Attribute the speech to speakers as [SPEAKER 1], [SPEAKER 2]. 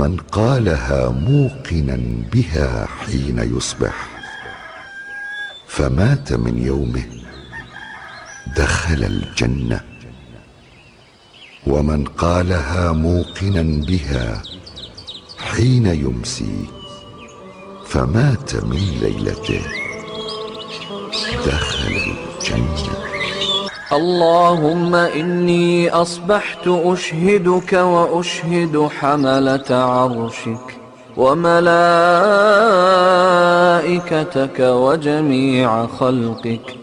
[SPEAKER 1] من قالها موقنا بها حين يصبح فمات من يومه دخل الجنة، ومن قالها موقنا بها حين يمسي فمات من ليلته دخل الجنة.
[SPEAKER 2] اللهم إني أصبحت أشهدك وأشهد حملة عرشك وملائكتك وجميع خلقك